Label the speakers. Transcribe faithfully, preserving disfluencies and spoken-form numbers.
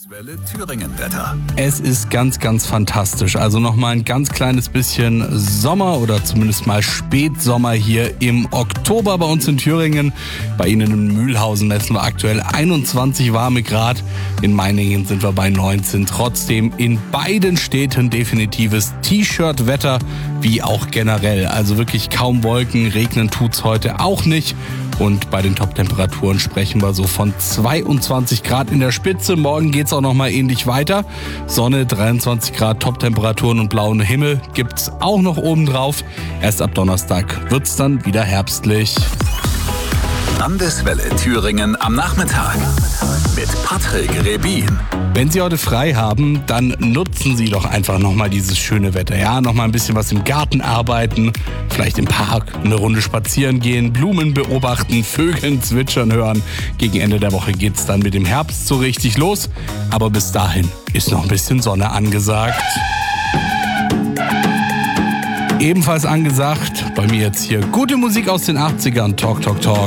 Speaker 1: Landeswelle Thüringen-Wetter.
Speaker 2: Es ist ganz, ganz fantastisch. Also nochmal ein ganz kleines bisschen Sommer oder zumindest mal Spätsommer hier im Oktober bei uns in Thüringen. Bei Ihnen in Mühlhausen messen wir aktuell einundzwanzig warme Grad. In Meiningen sind wir bei neunzehn. Trotzdem in beiden Städten definitives T-Shirt-Wetter, wie auch generell. Also wirklich kaum Wolken, regnen tut's heute auch nicht. Und bei den Top-Temperaturen sprechen wir so von zweiundzwanzig Grad in der Spitze. Morgen geht's auch nochmal ähnlich weiter. Sonne, dreiundzwanzig Grad, Top-Temperaturen und blauen Himmel gibt's auch noch oben drauf. Erst ab Donnerstag wird's dann wieder herbstlich.
Speaker 1: Landeswelle Thüringen am Nachmittag mit Patrick Rebin.
Speaker 2: Wenn Sie heute frei haben, dann nutzen Sie doch einfach nochmal dieses schöne Wetter. Ja, nochmal ein bisschen was im Garten arbeiten, vielleicht im Park eine Runde spazieren gehen, Blumen beobachten, Vögeln zwitschern hören. Gegen Ende der Woche geht's dann mit dem Herbst so richtig los. Aber bis dahin ist noch ein bisschen Sonne angesagt. Ebenfalls angesagt, bei mir jetzt hier gute Musik aus den achtzigern, Talk, Talk, Talk.